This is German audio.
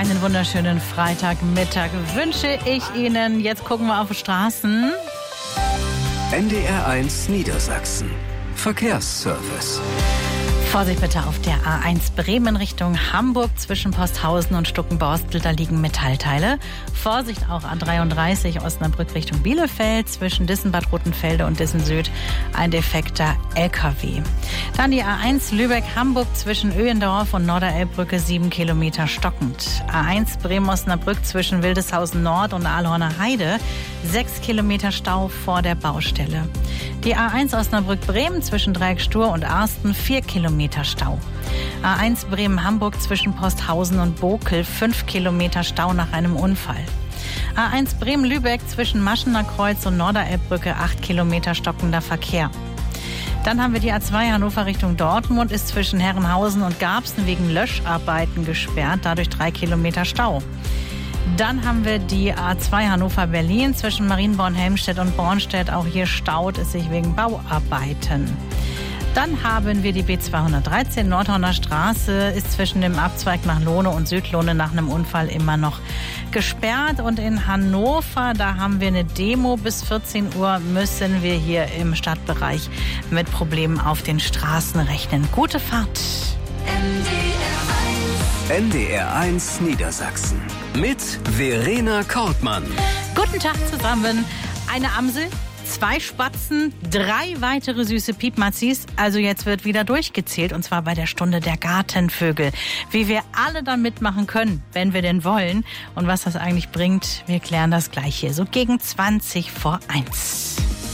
Einen wunderschönen Freitagmittag wünsche ich Ihnen. Jetzt gucken wir auf die Straßen. NDR1 Niedersachsen. Verkehrsservice. Vorsicht bitte auf der A1 Bremen Richtung Hamburg zwischen Posthausen und Stuckenborstel, da liegen Metallteile. Vorsicht auch A33 Osnabrück Richtung Bielefeld zwischen Dissenbad Rothenfelde und Dissen Süd, ein defekter LKW. Dann die A1 Lübeck-Hamburg zwischen Öhendorf und Norderelbbrücke 7 Kilometer stockend. A1 Bremen-Osnabrück zwischen Wildeshausen Nord und Aalhorner Heide 6 Kilometer Stau vor der Baustelle. Die A1 Osnabrück-Bremen zwischen Dreieckstur und Arsten 4 Kilometer Stau. A1 Bremen-Hamburg zwischen Posthausen und Bokel 5 Kilometer Stau nach einem Unfall. A1 Bremen-Lübeck zwischen Maschener Kreuz und Norderelbbrücke 8 Kilometer stockender Verkehr. Dann haben wir die A2 Hannover Richtung Dortmund, ist zwischen Herrenhausen und Garbsen wegen Löscharbeiten gesperrt, dadurch 3 Kilometer Stau. Dann haben wir die A2 Hannover-Berlin zwischen Marienborn-Helmstedt und Bornstedt. Auch hier staut es sich wegen Bauarbeiten. Dann haben wir die B213 Nordhorner Straße, ist zwischen dem Abzweig nach Lohne und Südlohne nach einem Unfall immer noch gesperrt. Und in Hannover, da haben wir eine Demo. Bis 14 Uhr müssen wir hier im Stadtbereich mit Problemen auf den Straßen rechnen. Gute Fahrt. NDR1 Niedersachsen. Mit Verena Kortmann. Guten Tag zusammen. Eine Amsel, 2 Spatzen, 3 weitere süße Piepmazis. Also jetzt wird wieder durchgezählt, und zwar bei der Stunde der Gartenvögel. Wie wir alle dann mitmachen können, wenn wir denn wollen. Und was das eigentlich bringt, wir klären das gleich hier. So gegen 20 vor 1.